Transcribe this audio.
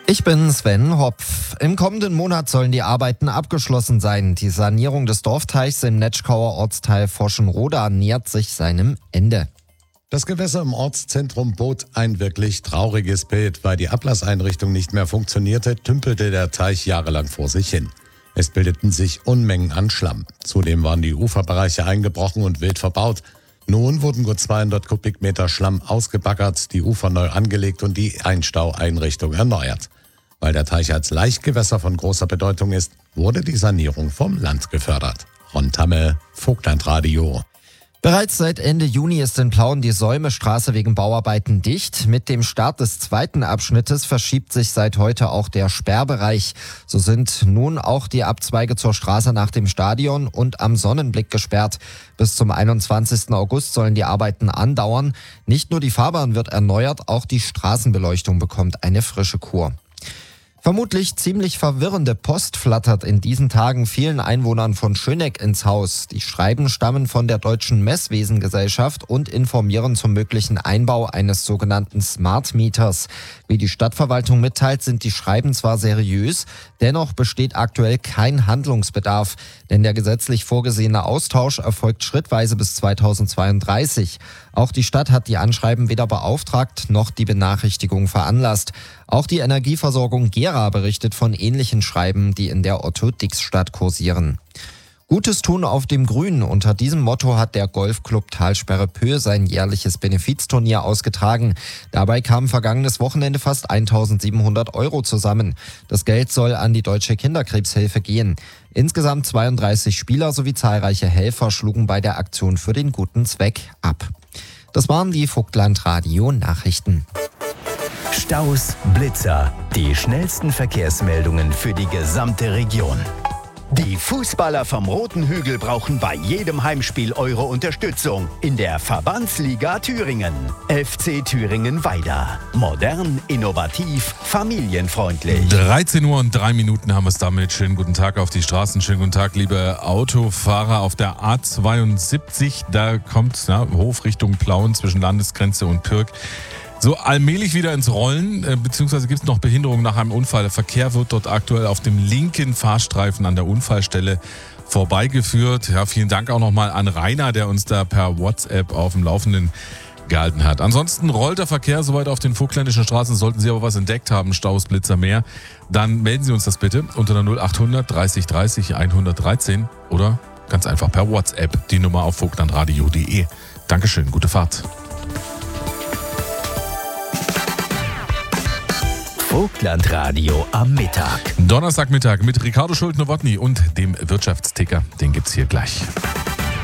Ich bin Sven Hopf. Im kommenden Monat sollen die Arbeiten abgeschlossen sein. Die Sanierung des Dorfteichs im Netschkauer Ortsteil Forschenroda nähert sich seinem Ende. Das Gewässer im Ortszentrum bot ein wirklich trauriges Bild. Weil die Ablasseinrichtung nicht mehr funktionierte, tümpelte der Teich jahrelang vor sich hin. Es bildeten sich Unmengen an Schlamm. Zudem waren die Uferbereiche eingebrochen und wild verbaut. Nun wurden gut 200 Kubikmeter Schlamm ausgebaggert, die Ufer neu angelegt und die Einstaueinrichtung erneuert. Weil der Teich als Laichgewässer von großer Bedeutung ist, wurde die Sanierung vom Land gefördert. Ron Tamme, Vogtlandradio. Bereits seit Ende Juni ist in Plauen die Säumestraße wegen Bauarbeiten dicht. Mit dem Start des zweiten Abschnittes verschiebt sich seit heute auch der Sperrbereich. So sind nun auch die Abzweige zur Straße nach dem Stadion und am Sonnenblick gesperrt. Bis zum 21. August sollen die Arbeiten andauern. Nicht nur die Fahrbahn wird erneuert, auch die Straßenbeleuchtung bekommt eine frische Kur. Vermutlich ziemlich verwirrende Post flattert in diesen Tagen vielen Einwohnern von Schöneck ins Haus. Die Schreiben stammen von der Deutschen Messwesengesellschaft und informieren zum möglichen Einbau eines sogenannten Smart Meters. Wie die Stadtverwaltung mitteilt, sind die Schreiben zwar seriös, dennoch besteht aktuell kein Handlungsbedarf, denn der gesetzlich vorgesehene Austausch erfolgt schrittweise bis 2032. Auch die Stadt hat die Anschreiben weder beauftragt noch die Benachrichtigung veranlasst. Auch die Energieversorgung Gera berichtet von ähnlichen Schreiben, die in der Otto-Dix-Stadt kursieren. Gutes tun auf dem Grün. Unter diesem Motto hat der Golfclub Talsperre Pö sein jährliches Benefizturnier ausgetragen. Dabei kamen vergangenes Wochenende fast 1.700 € zusammen. Das Geld soll an die Deutsche Kinderkrebshilfe gehen. Insgesamt 32 Spieler sowie zahlreiche Helfer schlugen bei der Aktion für den guten Zweck ab. Das waren die Vogtlandradio-Nachrichten. Staus, Blitzer, die schnellsten Verkehrsmeldungen für die gesamte Region. Die Fußballer vom Roten Hügel brauchen bei jedem Heimspiel eure Unterstützung in der Verbandsliga Thüringen. FC Thüringen-Weida. Modern, innovativ, familienfreundlich. 13 Uhr und 3 Minuten haben wir es damit. Schönen guten Tag auf die Straßen. Schönen guten Tag, liebe Autofahrer auf der A72. Da kommt Hof Richtung Plauen zwischen Landesgrenze und Pürg. So allmählich wieder ins Rollen, beziehungsweise gibt es noch Behinderungen nach einem Unfall. Der Verkehr wird dort aktuell auf dem linken Fahrstreifen an der Unfallstelle vorbeigeführt. Ja, vielen Dank auch nochmal an Rainer, der uns da per WhatsApp auf dem Laufenden gehalten hat. Ansonsten rollt der Verkehr soweit auf den vogtländischen Straßen. Sollten Sie aber was entdeckt haben, Staus, Blitzer, mehr, dann melden Sie uns das bitte unter der 0800 30 30 113 oder ganz einfach per WhatsApp die Nummer auf vogtlandradio.de. Dankeschön, gute Fahrt. Vogtlandradio am Mittag. Donnerstagmittag mit Ricardo Schulte-Nowotny und dem Wirtschaftsticker. Den gibt's hier gleich.